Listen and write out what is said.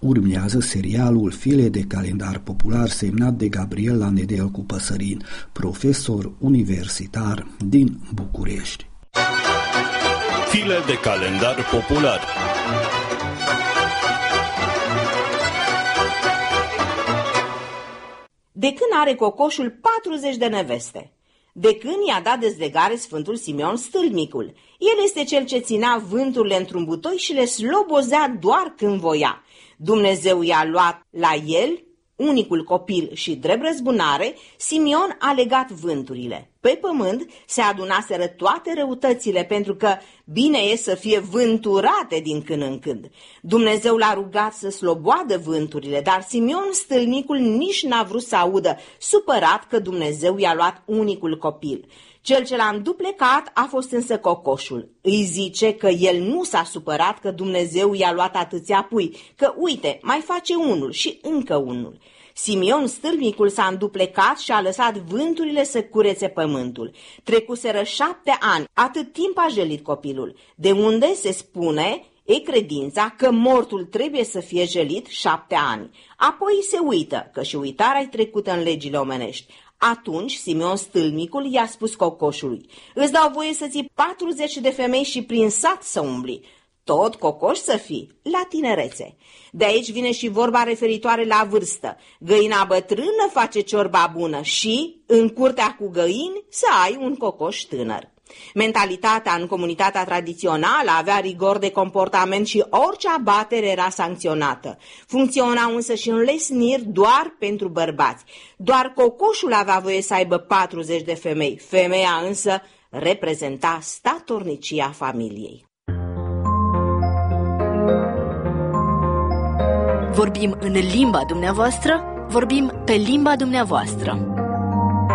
Urmează serialul File de calendar popular semnat de Gabriela Nedelcu Păsărin, profesor universitar din București. File de calendar popular. De când are cocoșul 40 de neveste? De când i-a dat dezlegare Sfântul Simeon Stâlmicul? El este cel ce ținea vânturile într-un butoi și le slobozea doar când voia. Dumnezeu i-a luat la el, unicul copil, și drept răzbunare, Simeon a legat vânturile. Pe pământ se adunaseră toate răutățile, pentru că bine e să fie vânturate din când în când. Dumnezeu l-a rugat să sloboadă vânturile, dar Simeon Stâlmicul nici n-a vrut să audă, supărat că Dumnezeu i-a luat unicul copil. Cel ce l-a înduplecat a fost însă cocoșul. Îi zice că el nu s-a supărat că Dumnezeu i-a luat atâția pui, că uite, mai face unul și încă unul. Simeon Stâlmicul s-a înduplecat și a lăsat vânturile să curețe pământul. Trecuseră 7 ani, atât timp a jelit copilul, de unde se spune, e credința că mortul trebuie să fie jelit 7 ani. Apoi se uită, că și uitarea-i trecută în legile omenești. Atunci Simeon Stâlmicul i-a spus cocoșului: îți dau voie să ții 40 de femei și prin sat să umbli. Tot cocoș să fii, la tinerețe. De aici vine și vorba referitoare la vârstă. Găina bătrână face ciorba bună și, în curtea cu găini, să ai un cocoș tânăr. Mentalitatea în comunitatea tradițională avea rigor de comportament și orice abatere era sancționată. Funcționau însă și înlesniri doar pentru bărbați. Doar cocoșul avea voie să aibă 40 de femei. Femeia însă reprezenta statornicia familiei. Vorbim în limba dumneavoastră, vorbim pe limba dumneavoastră.